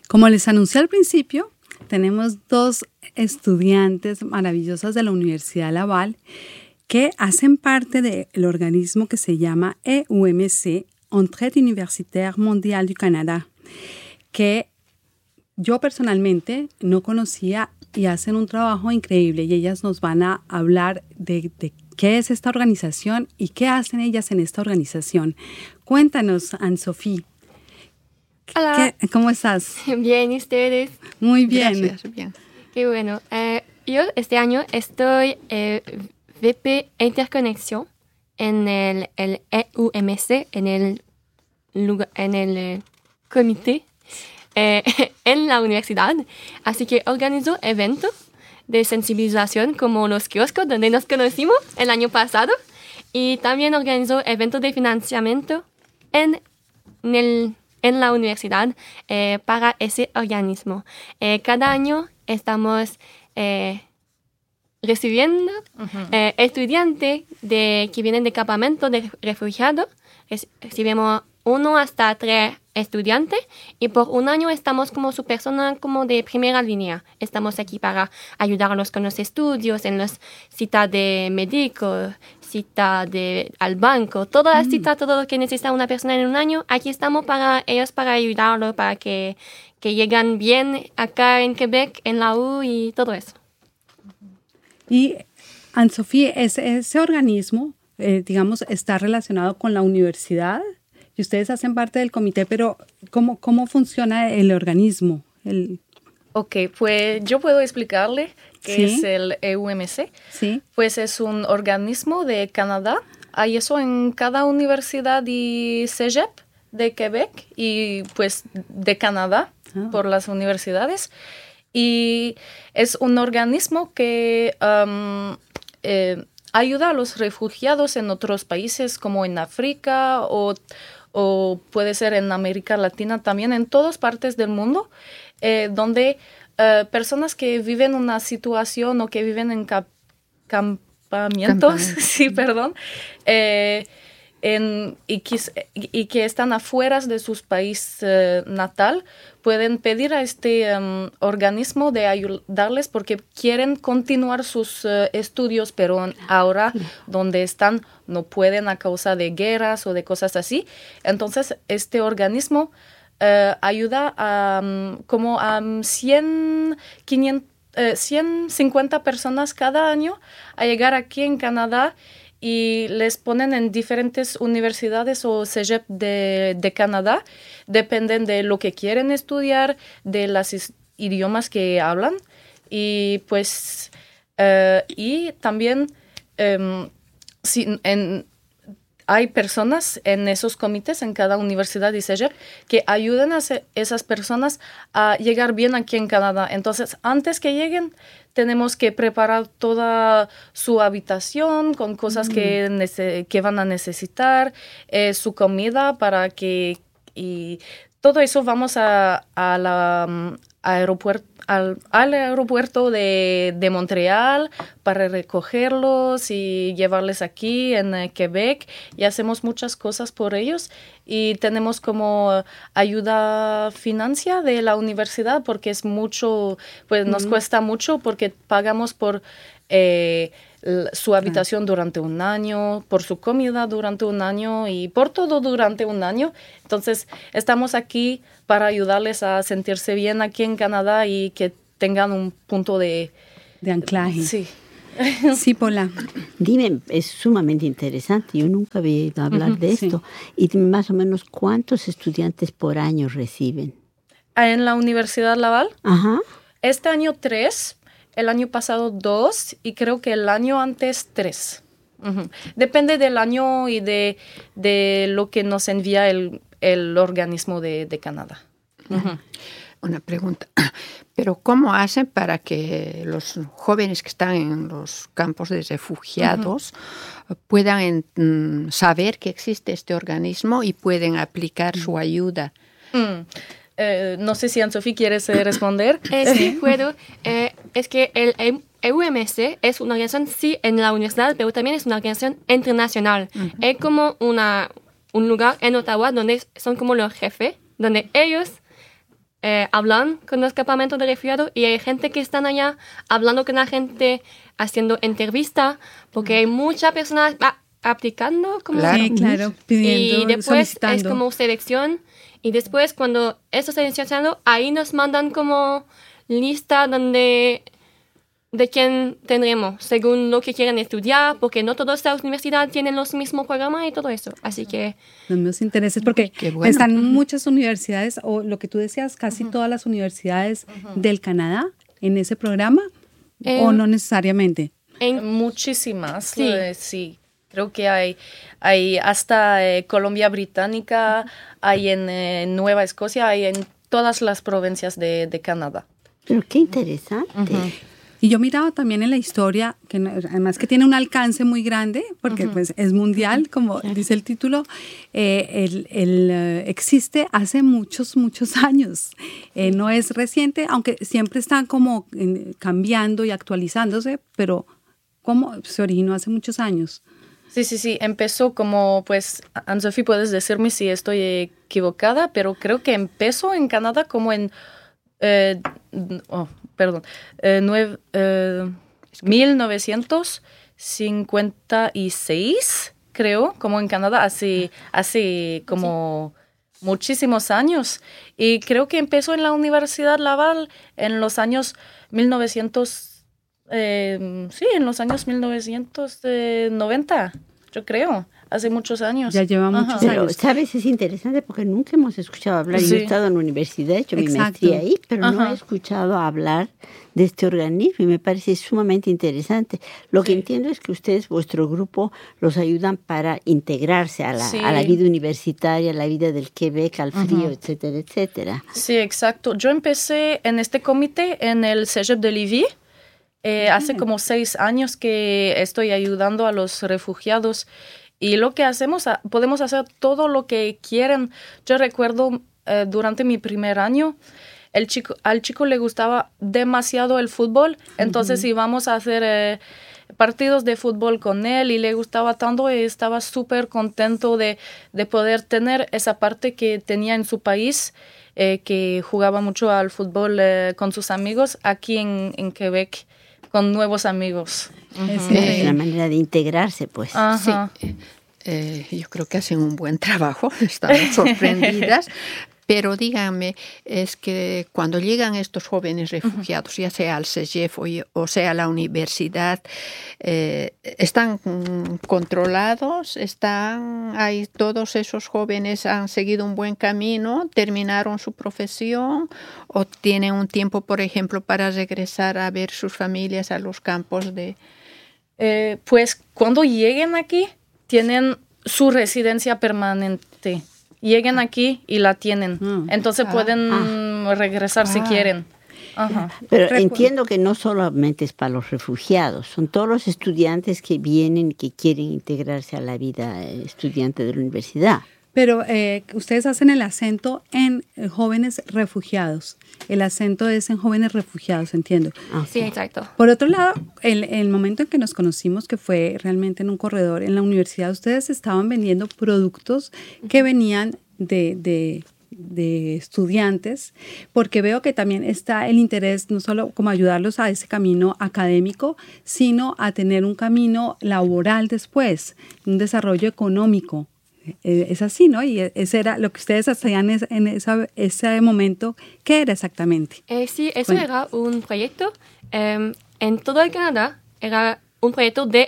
Como les anuncié al principio, tenemos dos estudiantes maravillosas de la Universidad Laval que hacen parte del organismo que se llama EUMC, Entraide Universitaire Mondiale du Canada, que yo personalmente no conocía y hacen un trabajo increíble y ellas nos van a hablar de qué es esta organización y qué hacen ellas en esta organización. Cuéntanos, Anne-Sophie. Hola. ¿Cómo estás? Bien, ¿y ustedes? Muy bien. Gracias, bien. Qué bueno. Yo este año estoy VP Interconexión en el EUMC, en el comité en la universidad. Así que organizo eventos de sensibilización como los kioscos donde nos conocimos el año pasado y también organizo eventos de financiamiento en la universidad para ese organismo. Cada año estamos recibiendo estudiantes que vienen de campamentos de refugiados. Recibimos 1 hasta 3 estudiantes y por un año estamos como su persona como de primera línea. Estamos aquí para ayudarlos con los estudios, en las citas de médico, cita al banco, todas las citas, todo lo que necesita una persona en un año. Aquí estamos para ellos, para ayudarlos, para que lleguen bien acá en Quebec, en la U y todo eso. Y Anne-Sophie, ese organismo, digamos, está relacionado con la universidad y ustedes hacen parte del comité, pero ¿cómo funciona el organismo? Ok, pues yo puedo explicarle qué ¿Sí? es el EUMC. Sí. Pues es un organismo de Canadá. Hay eso en cada universidad y cégep de Quebec y pues de Canadá por las universidades. Y es un organismo que ayuda a los refugiados en otros países como en África o puede ser en América Latina también, en todas partes del mundo, donde personas que viven una situación o que viven en campamentos, sí, perdón, y que están afuera de su país natal, pueden pedir a este organismo de ayudarles porque quieren continuar sus estudios, pero ahora donde están no pueden a causa de guerras o de cosas así. Entonces, este organismo ayuda a como a 150 personas cada año a llegar aquí en Canadá y les ponen en diferentes universidades o cégep de Canadá. Dependen de lo que quieren estudiar, de los idiomas que hablan. Y pues, y también hay personas en esos comités, en cada universidad y cégep, que ayudan a esas personas a llegar bien aquí en Canadá. Entonces, antes que lleguen, tenemos que preparar toda su habitación con cosas que van a necesitar, su comida para que... Y todo eso vamos al aeropuerto de Montreal para recogerlos y llevarles aquí en Quebec y hacemos muchas cosas por ellos y tenemos como ayuda financiera de la universidad porque es mucho, pues nos cuesta mucho porque pagamos por su habitación durante un año, por su comida durante un año y por todo durante un año. Entonces, estamos aquí para ayudarles a sentirse bien aquí en Canadá y que tengan un punto de anclaje. Sí. Sí, Paula. Dime, es sumamente interesante. Yo nunca había oído hablar de esto. Y dime más o menos cuántos estudiantes por año reciben. En la Universidad Laval, Ajá. Este año 3, el año pasado 2 y creo que el año antes 3. Depende del año y de lo que nos envía el organismo de Canadá. Una pregunta, pero ¿cómo hacen para que los jóvenes que están en los campos de refugiados puedan saber que existe este organismo y pueden aplicar su ayuda? No sé si Anne-Sophie quieres responder. Sí, puedo. Es que el EUMC es una organización, sí, en la universidad, pero también es una organización internacional. Es como un lugar en Ottawa donde son como los jefes, donde ellos hablan con los campamentos de refugiados y hay gente que están allá hablando con la gente, haciendo entrevista, porque hay muchas personas aplicando. Como, Claro. Sí, claro, pidiendo, y después solicitando. es como selección. Y después cuando eso se está seleccionando, ahí nos mandan como lista de quién tendremos, según lo que quieran estudiar, porque no todas las universidades tienen los mismos programas y todo eso. Así que Los mismos intereses, porque Qué bueno. están muchas universidades, o lo que tú decías, casi todas las universidades del Canadá en ese programa, o no necesariamente. Muchísimas, Sí. sí. Creo que hay hasta Colombia Británica, hay en Nueva Escocia, hay en todas las provincias de Canadá. Pero qué interesante. Y yo miraba también en la historia, que además que tiene un alcance muy grande, porque pues es mundial, como dice el título, existe hace muchos, muchos años. No es reciente, aunque siempre está como cambiando y actualizándose, pero como se originó hace muchos años. Sí. Empezó como, pues, Anne-Sophie, puedes decirme si estoy equivocada, pero creo que empezó en Canadá como en 1956, creo, como en Canadá, hace como muchísimos años. Y creo que empezó en la Universidad Laval en los años 1990, yo creo, hace muchos años. Ya lleva muchos Pero, años. ¿sabes? Es interesante porque nunca hemos escuchado hablar. Yo Sí. he estado en la universidad, he hecho mi Exacto. maestría ahí, pero no Ajá. he escuchado hablar de este organismo y me parece sumamente interesante. Lo que entiendo es que ustedes, vuestro grupo, los ayudan para integrarse a la, Sí. a la vida universitaria, a la vida del Quebec, al frío, etcétera, etcétera. Sí, exacto. Yo empecé en este comité en el Cégep de Lévis. Hace como 6 años que estoy ayudando a los refugiados y lo que hacemos, podemos hacer todo lo que quieren. Yo recuerdo durante mi primer año, al chico le gustaba demasiado el fútbol, entonces íbamos a hacer partidos de fútbol con él y le gustaba tanto y estaba súper contento de poder tener esa parte que tenía en su país, que jugaba mucho al fútbol con sus amigos aquí en Quebec, con nuevos amigos. Es Es una manera de integrarse, pues. Ajá. Yo creo que hacen un buen trabajo, estamos sorprendidas. Pero díganme, es que cuando llegan estos jóvenes refugiados, ya sea al CEGEF o sea a la universidad, ¿están controlados? ¿Hay todos esos jóvenes han seguido un buen camino, terminaron su profesión o tienen un tiempo, por ejemplo, para regresar a ver sus familias a los campos de... Pues cuando lleguen aquí, tienen su residencia permanente. Lleguen aquí y la tienen. Entonces pueden regresar si quieren. Ajá. Pero entiendo que no solamente es para los refugiados, son todos los estudiantes que vienen y que quieren integrarse a la vida estudiante de la universidad. Pero ustedes hacen el acento en jóvenes refugiados. El acento es en jóvenes refugiados, entiendo. sí, exacto. Por otro lado, el momento en que nos conocimos, que fue realmente en un corredor en la universidad, ustedes estaban vendiendo productos que venían de estudiantes, porque veo que también está el interés no solo como ayudarlos a ese camino académico, sino a tener un camino laboral después, un desarrollo económico. Es así, ¿no? Y ese era lo que ustedes hacían en ese momento. ¿Qué era exactamente? Sí, eso Bueno. era un proyecto en todo el Canadá. Era un proyecto de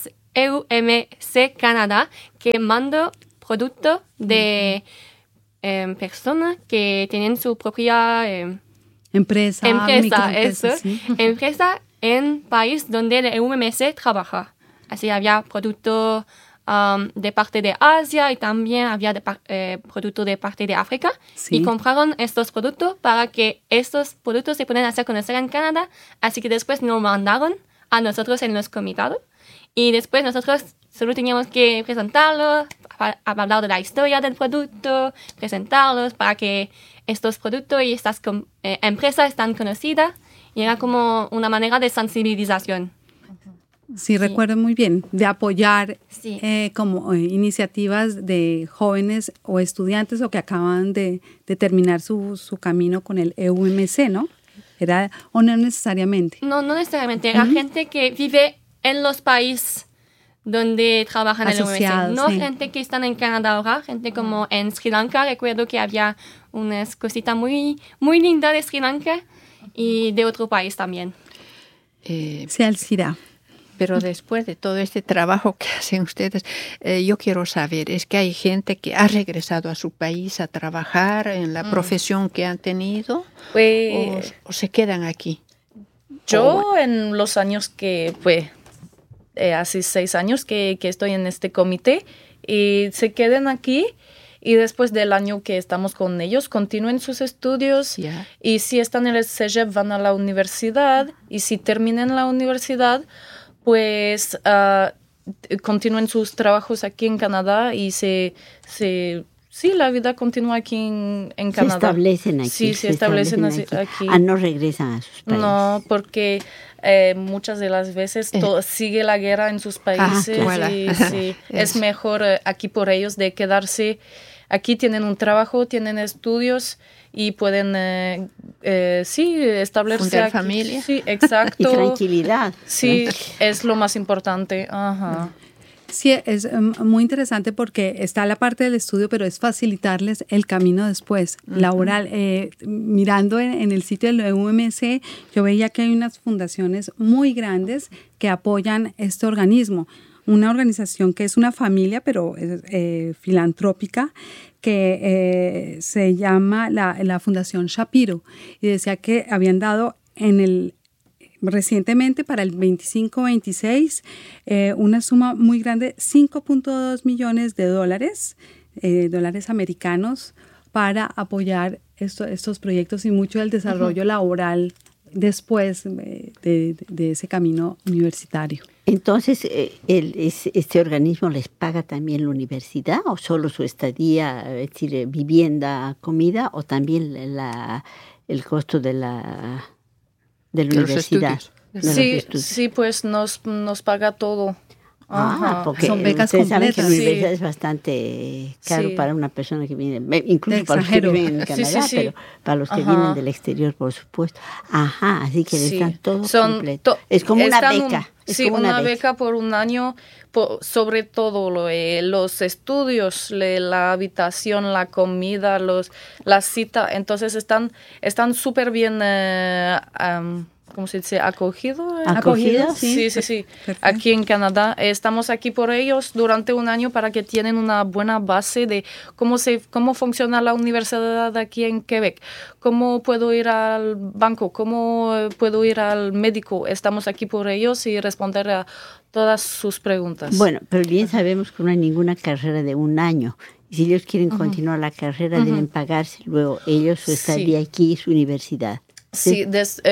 EUMC Canadá que mandó productos de personas que tienen su propia Empresa, eso, sí. empresa en país donde el EUMC trabaja. Así había productos de parte de Asia y también había productos de parte de África. Sí. Y compraron estos productos para que estos productos se puedan hacer conocer en Canadá. Así que después nos mandaron a nosotros en los comités. Y después nosotros solo teníamos que presentarlos, hablar de la historia del producto, presentarlos para que estos productos y estas empresas están conocidas. Y era como una manera de sensibilización. Sí, recuerdo muy bien, de apoyar Sí. como iniciativas de jóvenes o estudiantes o que acaban de terminar su camino con el EUMC, ¿no? Era, o no necesariamente. No, no necesariamente. Era gente que vive en los países donde trabajan en el Asociados, UMC. No sí. gente que están en Canadá ahora, gente como en Sri Lanka. Recuerdo que había unas cositas muy, muy lindas de Sri Lanka y de otro país también. Sí, Alcira. Pero después de todo este trabajo que hacen ustedes, yo quiero saber, es que hay gente que ha regresado a su país a trabajar en la profesión que han tenido Pues, o se quedan aquí. yo en los años que, hace 6 años que estoy en este comité y se queden aquí y después del año que estamos con ellos continúen sus estudios Ya. y si están en el CEGEP van a la universidad y si terminan la universidad pues continúen sus trabajos aquí en Canadá y sí, la vida continúa aquí en Canadá. Se establecen aquí. Sí, se establecen aquí. No regresan a sus países. No, porque muchas de las veces sigue la guerra en sus países claro. y sí, es mejor aquí por ellos de quedarse. Aquí tienen un trabajo, tienen estudios y pueden, establecerse Fundar aquí. familia. Sí, exacto. Y tranquilidad. Sí, es lo más importante. Ajá. Sí, es muy interesante porque está la parte del estudio, pero es facilitarles el camino después, laboral. Mirando en el sitio del UMC, yo veía que hay unas fundaciones muy grandes que apoyan este organismo. Una organización que es una familia, pero es filantrópica, que se llama la Fundación Shapiro. Y decía que habían dado recientemente para el 25-26 una suma muy grande, $5.2 millones de dólares americanos, para apoyar estos proyectos y mucho del desarrollo laboral después de ese camino universitario. Entonces, ¿este organismo les paga también la universidad o solo su estadía, es decir, vivienda, comida, o también el costo de la universidad? Sí, pues nos paga todo. Ajá. Porque son becas ustedes saben que completas. la universidad Sí. es bastante caro Sí. para una persona que viene, incluso De para los que extranjero. viven en Sí, Canadá, sí. pero para los que Ajá. vienen del exterior, por supuesto. Ajá, así que les Sí. dan todo Son completo. Es como una están beca. Es sí, como una beca por un año, sobre todo los estudios, la habitación, la comida, la cita. Entonces están súper bien, ¿cómo se dice? ¿Acogidos? ¿Acogidos? Sí. Perfecto. Aquí en Canadá. Estamos aquí por ellos durante un año para que tienen una buena base de cómo funciona la universidad aquí en Quebec, cómo puedo ir al banco, cómo puedo ir al médico. Estamos aquí por ellos y responder a todas sus preguntas. Bueno, pero bien sabemos que no hay ninguna carrera de un año. Y si ellos quieren continuar la carrera, deben pagarse luego ellos su estadía aquí y su universidad. Sí,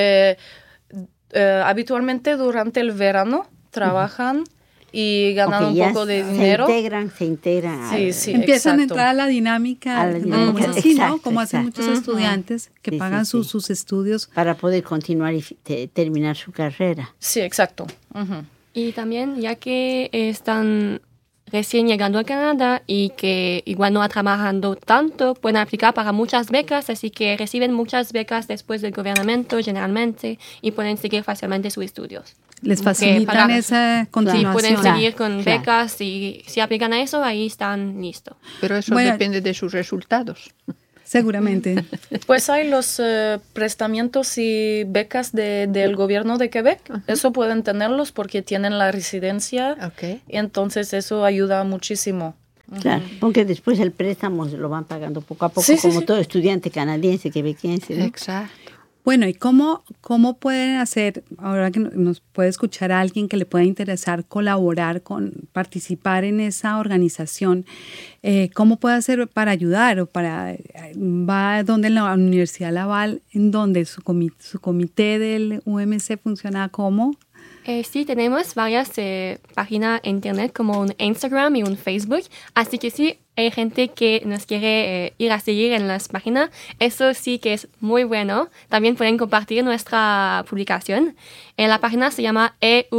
habitualmente durante el verano trabajan y ganan Ok, un ya poco de dinero. Se integran. Sí, Empiezan exacto. a entrar a la dinámica, A la dinámica, digamos así, ¿no? exacto, Como hacen exacto. muchos estudiantes que Sí, pagan sí. sus estudios. Para poder continuar y terminar su carrera. Sí, exacto. Ujú. Y también, ya que están recién llegando a Canadá y que igual no están trabajando tanto, pueden aplicar para muchas becas, así que reciben muchas becas después del gobierno generalmente y pueden seguir fácilmente sus estudios. Les Porque facilitan para- esa Sí, continuación. pueden Claro, seguir con claro. becas y si aplican a eso, ahí están listos. Pero eso Bueno. depende de sus resultados. Seguramente. Pues hay los prestamientos y becas del gobierno de Quebec. Eso pueden tenerlos porque tienen la residencia. Ok. Y entonces eso ayuda muchísimo. Claro, porque después el préstamo lo van pagando poco a poco, Sí, sí, como sí. todo estudiante canadiense, quebequense, ¿no? Exacto. Bueno, ¿y cómo pueden hacer, ahora que nos puede escuchar a alguien que le pueda interesar colaborar participar en esa organización, cómo puede hacer para ayudar o va donde la Universidad Laval, en donde su comité del UMC funciona como? Sí, tenemos varias páginas en internet como un Instagram y un Facebook. Así que sí, hay gente que nos quiere ir a seguir en las páginas. Eso sí que es muy bueno. También pueden compartir nuestra publicación. La página se llama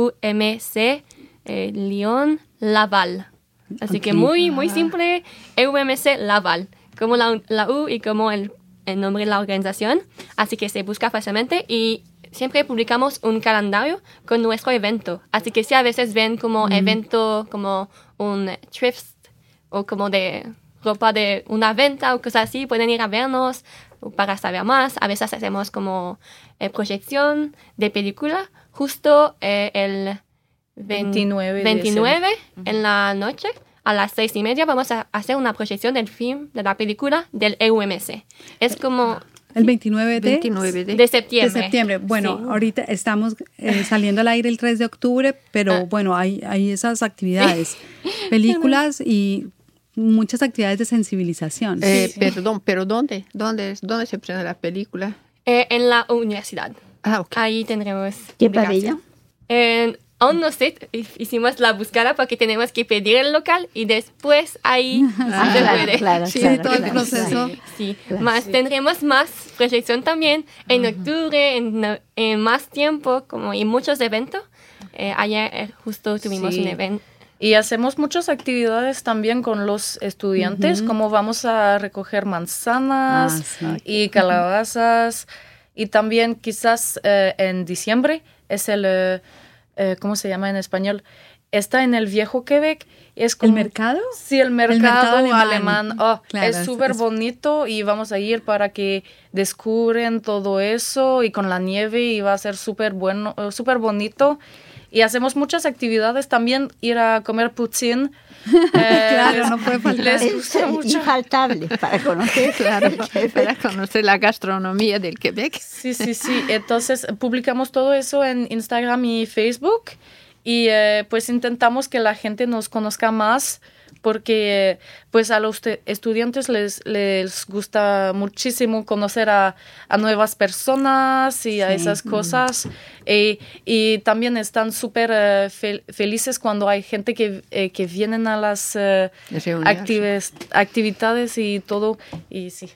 EUMC Lyon Laval. Así que muy simple, EUMC Laval. Como la U y como el nombre de la organización. Así que se busca fácilmente y siempre publicamos un calendario con nuestro evento. Así que si a veces ven como evento, como un thrift o como de ropa de una venta o cosas así, pueden ir a vernos para saber más. A veces hacemos como proyección de película justo el 29 en la noche. A las 6:30 vamos a hacer una proyección del film, de la película del EUMC. Es como... El 29 de septiembre. De septiembre. Bueno, sí. Ahorita estamos saliendo al aire el 3 de octubre, pero bueno, hay esas actividades, películas y muchas actividades de sensibilización. Perdón, pero ¿dónde se presenta la película? En la universidad. Ah, ok. Ahí tendremos... ¿Qué pabellón? Aún no sé, hicimos la búsqueda porque tenemos que pedir el local y después ahí se puede. Claro, sí, claro, todo el claro, proceso. Sí. Claro, Más sí. tendremos más proyección también en octubre, en más tiempo, como en muchos eventos. Ayer justo tuvimos un evento. Y hacemos muchas actividades también con los estudiantes, como vamos a recoger manzanas y calabazas. Y también quizás en diciembre es el... ¿cómo se llama en español? Está en el Viejo Quebec. Es como, ¿El mercado? Sí, el mercado alemán. Oh, Claro, es súper bonito y vamos a ir para que descubren todo eso y con la nieve y va a ser súper bueno, súper bonito. Y hacemos muchas actividades también, ir a comer poutine. Claro, no puede faltar. Les gusta Es mucho. infaltable para conocer, Para conocer la gastronomía del Quebec. Sí. Entonces publicamos todo eso en Instagram y Facebook y pues intentamos que la gente nos conozca más porque pues a los estudiantes les gusta muchísimo conocer a nuevas personas y a esas cosas y también están súper felices cuando hay gente que vienen a las actividades y todo y sí.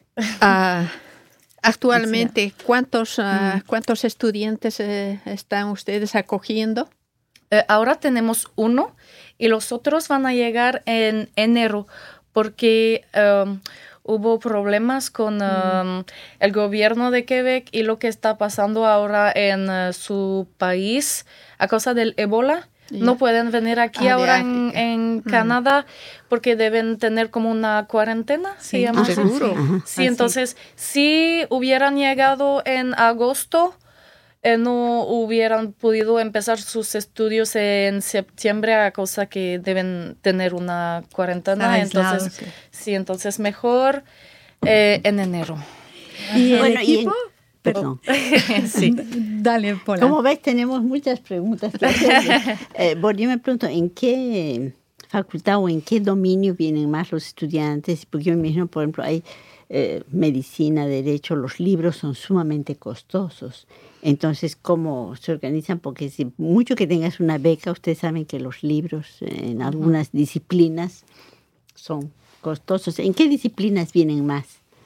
Actualmente, ¿cuántos estudiantes están ustedes acogiendo? Ahora tenemos 1 y los otros van a llegar en enero porque hubo problemas con el gobierno de Quebec y lo que está pasando ahora en su país a causa del ébola. No pueden venir aquí ahora en Canadá porque deben tener como una cuarentena. Sí, seguro. Sí, entonces, si hubieran llegado en agosto, no hubieran podido empezar sus estudios en septiembre a causa que deben tener una cuarentena. Entonces, entonces mejor en enero. ¿Y el equipo? Perdón. Sí. Dale, Pola. Como ves, tenemos muchas preguntas que hacer. Bueno, yo me pregunto, ¿en qué facultad o en qué dominio vienen más los estudiantes? Porque yo me imagino, por ejemplo, hay medicina, derecho, los libros son sumamente costosos. Entonces, ¿cómo se organizan? Porque si mucho que tengas una beca, ustedes saben que los libros en algunas disciplinas son costosos. ¿En qué disciplinas vienen más?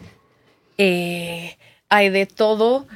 Hay de todo,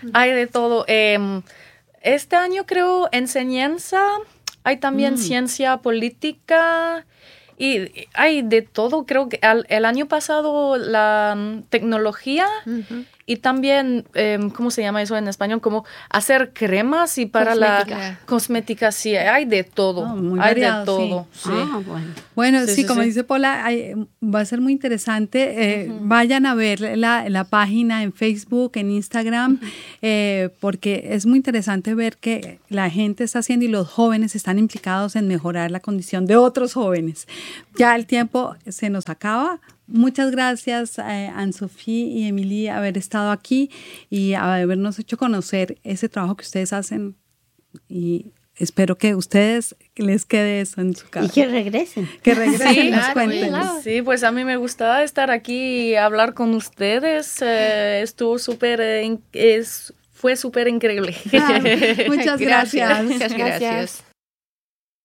este año creo enseñanza, hay también ciencia política y hay de todo. Creo que el año pasado la tecnología y también, ¿cómo se llama eso en español? Como hacer cremas y para la cosmética, sí, hay de todo. Muy hay variado, de todo. sí. Sí. Bueno, sí, como dice Pola, va a ser muy interesante. Vayan a ver la página en Facebook, en Instagram, porque es muy interesante ver que la gente está haciendo y los jóvenes están implicados en mejorar la condición de otros jóvenes. Ya el tiempo se nos acaba. Muchas gracias Anne-Sophie y Emily haber estado aquí y habernos hecho conocer ese trabajo que ustedes hacen y espero que a ustedes les quede eso en su casa. Y que regresen. Que regresen Sí, y nos claro, cuenten. claro. Sí, pues a mí me gustaba estar aquí y hablar con ustedes. Estuvo súper, fue súper increíble. Muchas gracias. Muchas gracias.